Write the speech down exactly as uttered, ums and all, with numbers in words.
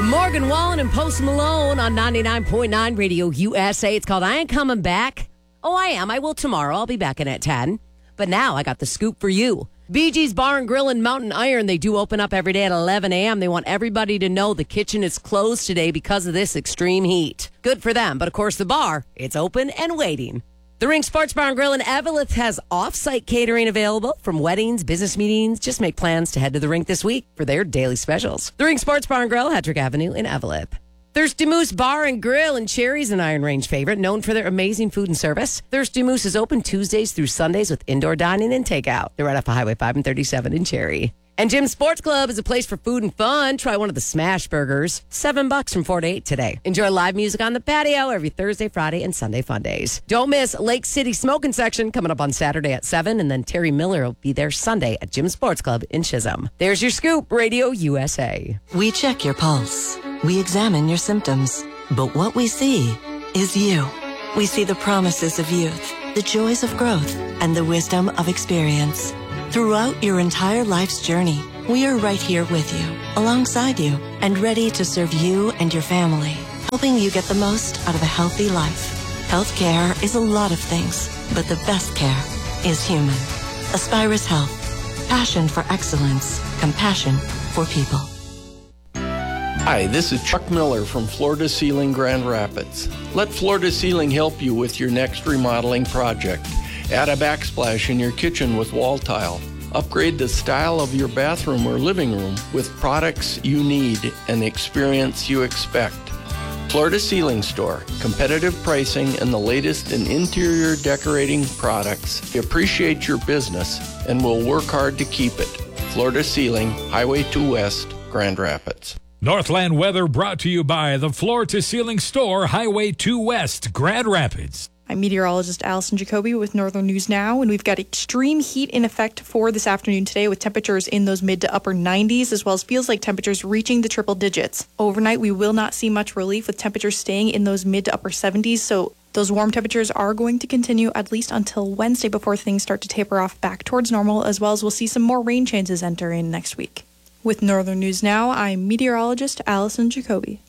Morgan Wallen and Post Malone on ninety-nine point nine Radio U S A. It's called I Ain't Coming Back. Oh, I am. I will tomorrow. I'll be back in at ten. But now I got the scoop for you. Bee Gees Bar and Grill in Mountain Iron. They do open up every day at eleven a.m. They want everybody to know the kitchen is closed today because of this extreme heat. Good for them. But of course, the bar, it's open and waiting. The Ring Sports Bar and Grill in Eveleth has off-site catering available from weddings, business meetings. Just make plans to head to the rink this week for their daily specials. The Ring Sports Bar and Grill, Hedrick Avenue in Eveleth. Thirsty Moose Bar and Grill in Cherry's an Iron Range favorite, known for their amazing food and service. Thirsty Moose is open Tuesdays through Sundays with indoor dining and takeout. They're right off of Highway five and thirty-seven in Cherry. And Jim's Sports Club is a place for food and fun. Try one of the smash burgers. Seven bucks from four to eight today. Enjoy live music on the patio every Thursday, Friday, and Sunday fun days. Don't miss Lake City Smoking Section coming up on Saturday at seven. And then Terry Miller will be there Sunday at Jim's Sports Club in Chisholm. There's your scoop, Radio U S A. We check your pulse. We examine your symptoms. But what we see is you. We see the promises of youth, the joys of growth, and the wisdom of experience. Throughout your entire life's journey, we are right here with you, alongside you, and ready to serve you and your family, helping you get the most out of a healthy life. Healthcare is a lot of things, but the best care is human. Aspirus Health. Passion for excellence. Compassion for people. Hi, this is Chuck Miller from Floor to Ceiling Grand Rapids. Let Floor to Ceiling help you with your next remodeling project. Add a backsplash in your kitchen with wall tile. Upgrade the style of your bathroom or living room with products you need and the experience you expect. Floor to Ceiling Store. Competitive pricing and the latest in interior decorating products. We appreciate your business and will work hard to keep it. Floor to Ceiling, Highway two West, Grand Rapids. Northland weather brought to you by the Floor to Ceiling Store, Highway two West, Grand Rapids. I'm meteorologist Allison Jacoby with Northern News Now, and we've got extreme heat in effect for this afternoon today with temperatures in those mid to upper nineties, as well as feels like temperatures reaching the triple digits. Overnight, we will not see much relief with temperatures staying in those mid to upper seventies, so those warm temperatures are going to continue at least until Wednesday before things start to taper off back towards normal, as well as we'll see some more rain chances enter in next week. With Northern News Now, I'm meteorologist Allison Jacoby.